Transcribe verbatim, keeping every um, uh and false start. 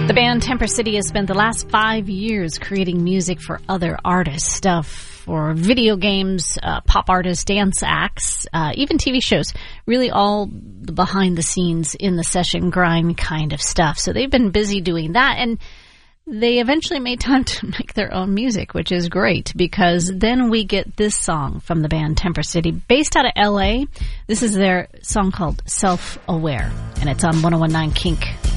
The band Temper City has spent the last five years creating music for other artists, stuff for video games, uh, pop artists, dance acts, uh, even T V shows, really all the behind the scenes in the session grind kind of stuff. So they've been busy doing that, and they eventually made time to make their own music, which is great, because then we get this song from the band Temper City, based out of L A. This is their song called Self-Aware, and it's on one oh one point nine Kink.